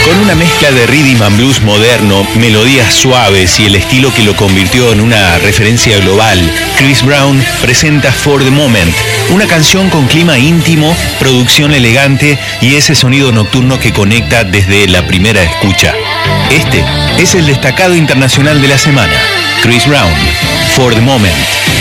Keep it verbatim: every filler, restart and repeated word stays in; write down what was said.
Con una mezcla de rhythm and blues moderno, melodías suaves y el estilo que lo convirtió en una referencia global, Chris Brown presenta For the Moment, una canción con clima íntimo, producción elegante y ese sonido nocturno que conecta desde la primera escucha. Este es el destacado internacional de la semana, Chris Brown, For the Moment.